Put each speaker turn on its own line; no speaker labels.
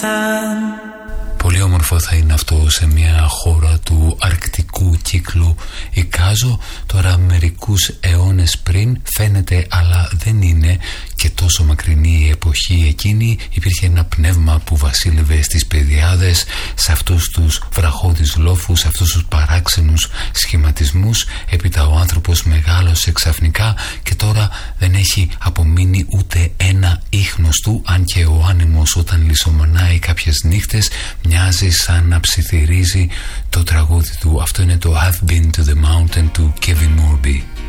Πολύ όμορφο θα είναι αυτό σε μια χώρα του αρκτικού κύκλου. Εικάζω τώρα μερικούς αιώνες πριν, φαίνεται αλλά δεν είναι και τόσο μακρινή η εποχή εκείνη. Υπήρχε ένα πνεύμα που βασίλευε στις πεδιάδες, σε αυτούς τους βραχώδεις λόφους, σε αυτούς τους παράξενους σχηματισμούς. Έπειτα ο άνθρωπος μεγάλωσε ξαφνικά και τώρα δεν έχει απομείνει ούτε ένα ίχνος του, αν και ο άνεμος όταν λησομονάει κάποιες νύχτες μοιάζει σαν να ψιθυρίζει το τραγούδι του. Αυτό είναι το I've Been to the Mountain του Kevin Morby.